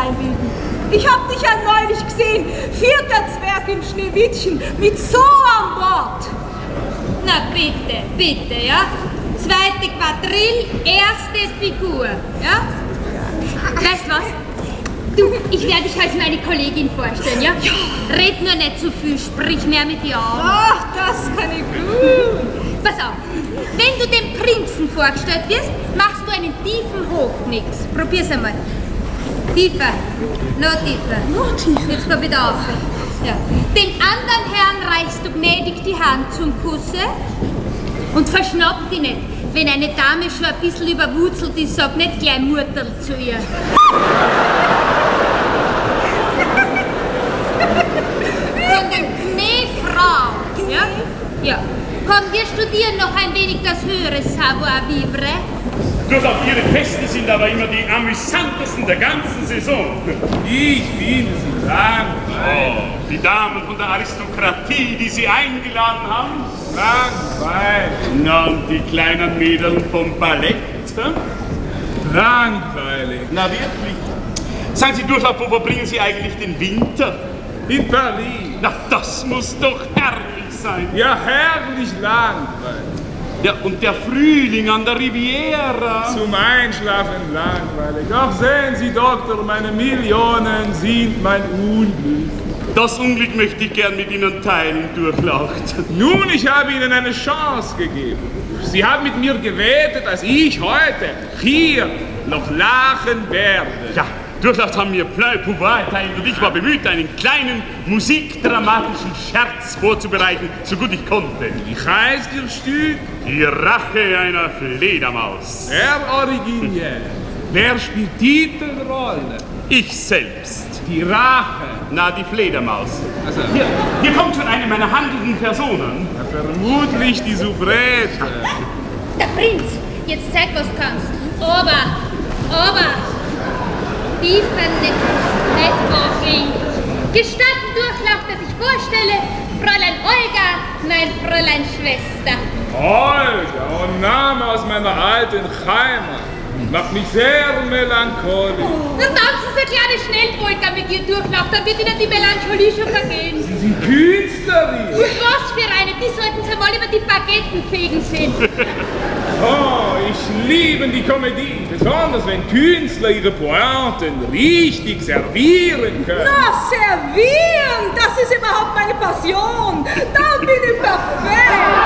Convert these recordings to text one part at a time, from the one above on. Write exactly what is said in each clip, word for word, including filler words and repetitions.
einbilden. Ich hab dich ja neulich gesehen, vierter Zwerg in Schneewittchen, mit so an Bord. Na bitte, bitte, ja? Zweite Quadrille, erste Figur, ja? Weißt was? Du, ich werde dich als meine Kollegin vorstellen, ja? Ja. Red nur nicht zu viel, sprich mehr mit die Augen. Ach, das kann ich gut. Pass auf, wenn du dem Prinzen vorgestellt wirst, machst du einen tiefen Hochknicks. Probier's einmal. Tiefer, noch tiefer. Noch tiefer. Jetzt komm wieder auf. Ja. Den anderen Herrn reichst du gnädig die Hand zum Kusse und verschnappt die nicht. Wenn eine Dame schon ein bisschen überwurzelt ist, sag nicht gleich Murterl zu ihr. Sondern Gnä-Frau. Ja? Ja. Komm, wir studieren noch ein wenig das höhere Savoir-vivre. Durchaus Ihre Feste sind aber immer die amüsantesten der ganzen Saison. Ich finde sie langweilig. Oh, die Damen von der Aristokratie, die Sie eingeladen haben. Langweilig. Na, und die kleinen Mädel vom Ballett? Hm? Langweilig. Na, wirklich? Sagen Sie durchaus, wo verbringen Sie eigentlich den Winter? In Paris. Na, das muss doch herrlich sein. Ja, herrlich langweilig. Ja, und der Frühling an der Riviera. Zum Einschlafen langweilig. Doch sehen Sie, Doktor, meine Millionen sind mein Unglück. Das Unglück möchte ich gern mit Ihnen teilen, Durchlaucht. Nun, ich habe Ihnen eine Chance gegeben. Sie haben mit mir gewettet, dass ich heute hier noch lachen werde. Ja, Durchlaucht haben mir Plein Pouvoir erteilt und ich war bemüht, einen kleinen musikdramatischen Scherz vorzubereiten, so gut ich konnte. Wie heißt Ihr Stück? Die Rache einer Fledermaus. Sehr originell. Wer spielt Titelrolle? Ich selbst. Die Rache. Na, die Fledermaus. Also, Hier, hier kommt schon eine meiner handelnden Personen. ja, vermutlich die Soubrette. Der Prinz, jetzt zeig, was du kannst. Aber, aber, tiefer nicht, nicht walking. Gestatten Durchlaucht, dass ich vorstelle, Fräulein Olga, mein Fräulein Schwester. Olga, ein Name aus meiner alten Heimat. Macht mich sehr melancholisch. Dann tanzen Sie eine kleine Schnellpolka mit ihr Durchlaucht, dann wird Ihnen die Melancholie schon vergehen. Sie sind Künstlerin. Und was für eine, die sollten Sie mal über die Baguetten fegen sehen. Oh, ich liebe die Komödie, besonders wenn Künstler ihre Pointen richtig servieren können. Na, servieren, das ist überhaupt meine Passion. Da bin ich perfekt.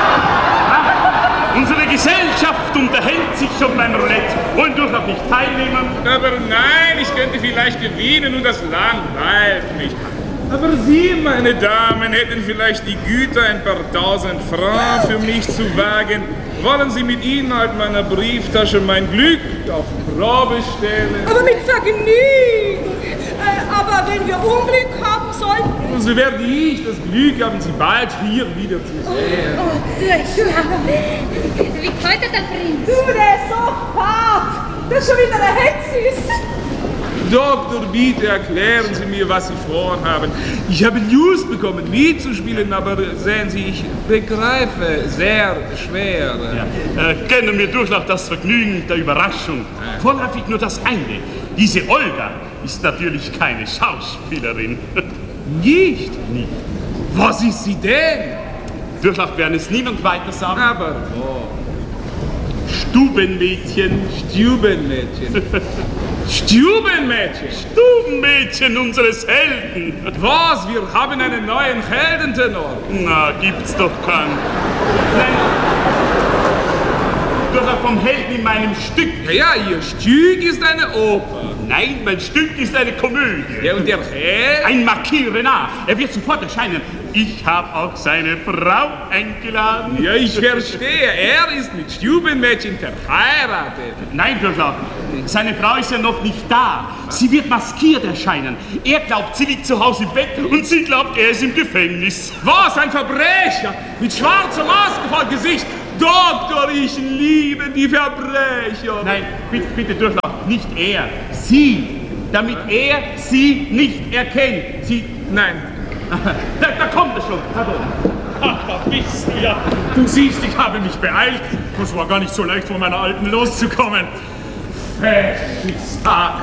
Unsere Gesellschaft unterhält sich schon beim Roulette. Wollen Durchlaucht nicht teilnehmen? Aber nein, ich könnte vielleicht gewinnen und das langweilt mich. Aber Sie, meine Damen, hätten vielleicht die Güte, ein paar tausend Francs für mich zu wagen. Wollen Sie mit Inhalt meiner Brieftasche mein Glück auf Probe stellen? Aber mit Vergnügen. Äh, aber wenn wir Unglück haben sollten... So werde ich das Glück haben, Sie bald hier wieder zu sehen. Oh, Durchlaucht. Wie gefällt dir der Prinz? Du, der ist so fad. Der ist schon wieder der Hetz ist. Doktor, bitte erklären Sie mir, was Sie vorhaben. Ich habe Lust bekommen, Lied zu spielen, aber sehen Sie, ich begreife sehr schwer. Ja. Äh, gönnen mir Durchlaucht das Vergnügen der Überraschung. Vorläufig nur das eine. Diese Olga ist natürlich keine Schauspielerin. Nicht? Nie. Was ist sie denn? Durchlaucht werden es niemand weiter sagen. Aber wo? Stubenmädchen. Stubenmädchen. Stubenmädchen. Stubenmädchen unseres Helden. Was? Wir haben einen neuen Heldentenor. Na, gibt's doch keinen. Nein. Durchlaucht vom Helden in meinem Stück. Ja, Ihr Stück ist eine Oper. Nein, mein Stück ist eine Komödie. Ja, und der Held? Ein Marquis Renard. Er wird sofort erscheinen. Ich habe auch seine Frau eingeladen. Ja, ich verstehe. Er ist mit Stubenmädchen verheiratet. Nein, Durchlaucht. Seine Frau ist ja noch nicht da. Sie wird maskiert erscheinen. Er glaubt, sie liegt zu Hause im Bett und sie glaubt, er ist im Gefängnis. Was? Ein Verbrecher mit schwarzer Maske vor Gesicht. Doktor, ich liebe die Verbrecher. Nein, bitte, bitte Durchlaucht. Nicht er. Sie. Damit er sie nicht erkennt. Sie... Nein. Da, da kommt er schon. Pardon. Ach, da bist du ja. Du siehst, ich habe mich beeilt. Es war gar nicht so leicht, von meiner Alten loszukommen. Fest ist da.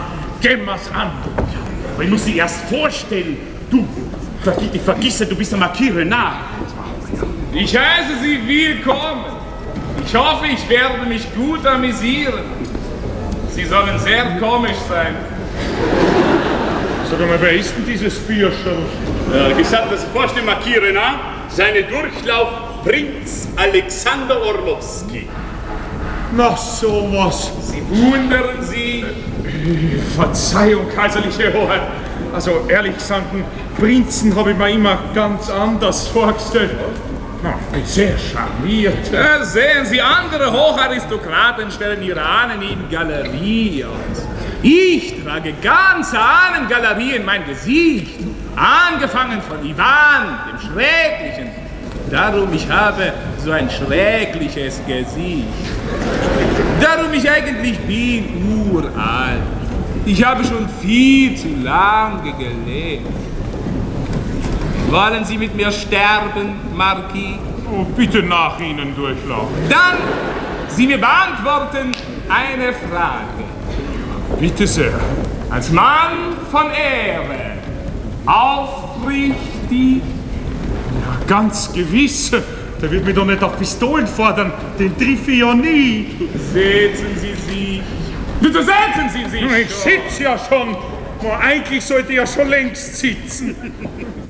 gehen wir's an. Aber ich muss dich erst vorstellen. Du, vergiss, vergiss du bist der Marquis Renard. Ich heiße Sie willkommen. Ich hoffe, ich werde mich gut amüsieren. Sie sollen sehr komisch sein. Sag mal, wer ist denn dieses Bierscherl? Ja, gesagt, dass ich vorstelle, Marquis Renard, seine Durchlauf Prinz Alexander Orlowski. Na, sowas. Sie wundern Sie. Verzeihung, kaiserliche Hoheit. Also, ehrlich gesagt, einen Prinzen habe ich mir immer ganz anders vorgestellt. Na, ich bin sehr charmiert. Ja, sehen Sie, andere Hocharistokraten stellen ihre Ahnen in Galerie aus. Ich trage ganz Ahnengalerie in mein Gesicht. Angefangen von Ivan, dem Schrecklichen. Darum ich habe so ein schreckliches Gesicht. Darum ich eigentlich bin uralt. Ich habe schon viel zu lange gelebt. Wollen Sie mit mir sterben, Marquis? Oh, bitte nach Ihnen durchlaufen. Dann, Sie mir beantworten eine Frage. Bitte sehr. Als Mann von Ehre, aufrichtig? Ja, ganz gewiss. Der wird mich doch nicht auf Pistolen fordern. Den triff ich ja nie. Setzen Sie sich. Bitte setzen Sie sich. Ich sitze ja schon. Aber eigentlich sollte ich ja schon längst sitzen.